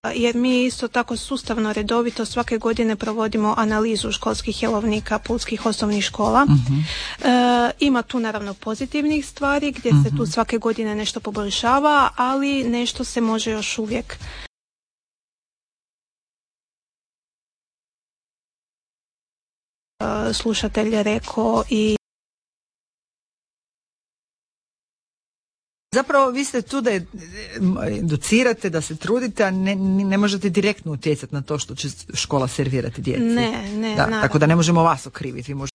Jer mi isto tako sustavno, redovito svake godine provodimo analizu školskih jelovnika pulskih osnovnih škola. Ima tu naravno pozitivnih stvari gdje se tu svake godine nešto poboljšava, ali nešto se može još uvijek slušatelj rekao i zapravo vi ste tu da educirate, da se trudite, a ne možete direktno utjecati na to što će škola servirati djeci. Ne, tako da ne možemo vas okriviti. Vi